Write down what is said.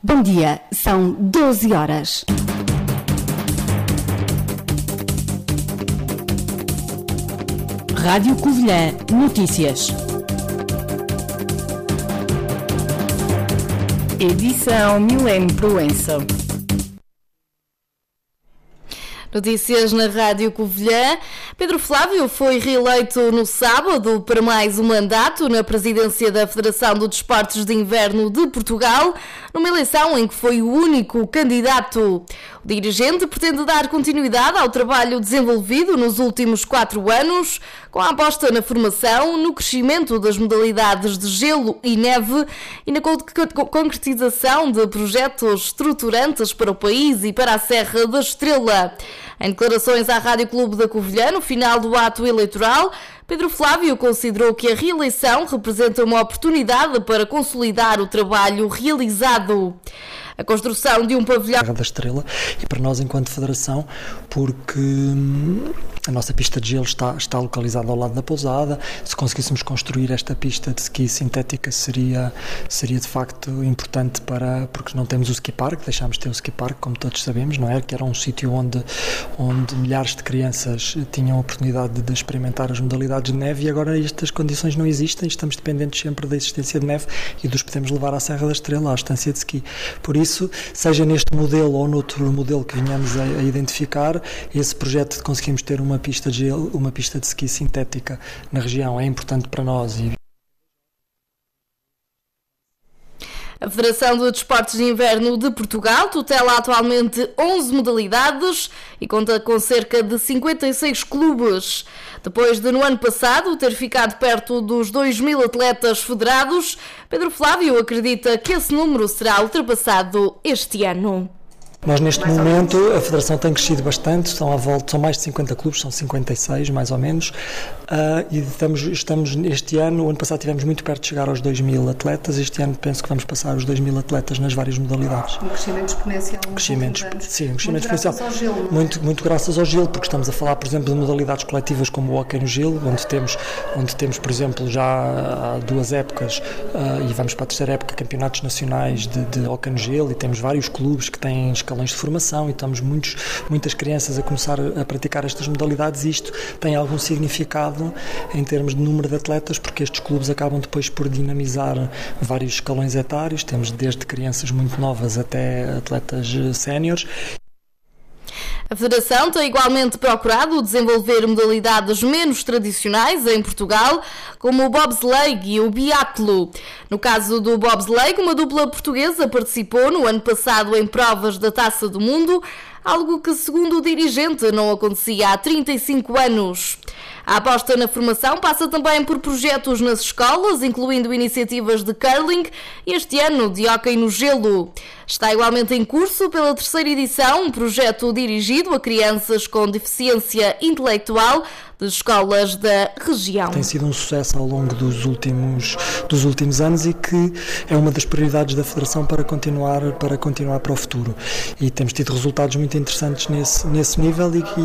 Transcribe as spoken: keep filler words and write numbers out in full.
Bom dia, são doze horas. Rádio Covilhã Notícias. Edição Milene Proença. Notícias na Rádio Covilhã. Pedro Flávio foi reeleito no sábado para mais um mandato na presidência da Federação de Desportos de Inverno de Portugal, numa eleição em que foi o único candidato. O dirigente pretende dar continuidade ao trabalho desenvolvido nos últimos quatro anos, com a aposta na formação, no crescimento das modalidades de gelo e neve e na concretização de projetos estruturantes para o país e para a Serra da Estrela. Em declarações à Rádio Clube da Covilhã, no final do ato eleitoral, Pedro Flávio considerou que a reeleição representa uma oportunidade para consolidar o trabalho realizado. A construção de um pavilhão Serra da Estrela e para nós enquanto federação, porque a nossa pista de gelo está, está localizada ao lado da pousada. Se conseguíssemos construir esta pista de ski sintética seria, seria de facto importante, para, porque não temos o ski park, deixámos de ter o ski park, como todos sabemos, não é? Que era um sítio onde, onde milhares de crianças tinham a oportunidade de, de experimentar as modalidades de neve, e agora estas condições não existem, estamos dependentes sempre da existência de neve e dos podemos levar à Serra da Estrela, à estância de ski. Por isso, Isso, seja neste modelo ou noutro modelo que venhamos a, a identificar, esse projeto de conseguirmos ter uma pista de gelo, uma pista de ski sintética na região é importante para nós. E... A Federação de Desportos de Inverno de Portugal tutela atualmente onze modalidades e conta com cerca de cinquenta e seis clubes. Depois de, no ano passado, ter ficado perto dos dois mil atletas federados, Pedro Flávio acredita que esse número será ultrapassado este ano. Nós, neste momento, a Federação tem crescido bastante, são, à volta, são mais de cinquenta clubes, são cinquenta e seis mais ou menos, uh, e estamos, estamos este ano, o ano passado tivemos muito perto de chegar aos dois mil atletas, este ano penso que vamos passar os dois mil atletas nas várias modalidades. Um crescimento exponencial. Um crescimento, sim, um crescimento muito exponencial. Graças ao gelo, muito, muito graças ao gelo, porque estamos a falar, por exemplo, de modalidades coletivas como o hóquei no gelo, onde temos, onde temos, por exemplo, já há duas épocas, uh, e vamos para a terceira época, campeonatos nacionais de, de hóquei no gelo, e temos vários clubes que têm escalões de formação, e estamos muitos, muitas crianças a começar a praticar estas modalidades, e isto tem algum significado em termos de número de atletas, porque estes clubes acabam depois por dinamizar vários escalões etários, temos desde crianças muito novas até atletas séniores. A Federação tem igualmente procurado desenvolver modalidades menos tradicionais em Portugal, como o bobsleigh e o biatlo. No caso do bobsleigh, uma dupla portuguesa participou no ano passado em provas da Taça do Mundo, algo que, segundo o dirigente, não acontecia há trinta e cinco anos. A aposta na formação passa também por projetos nas escolas, incluindo iniciativas de curling e este ano de hóquei no gelo. Está igualmente em curso, pela terceira edição, um projeto dirigido a crianças com deficiência intelectual de escolas da região. Tem sido um sucesso ao longo dos últimos, dos últimos anos e que é uma das prioridades da Federação para continuar, para continuar para o futuro. E temos tido resultados muito interessantes nesse, nesse nível e,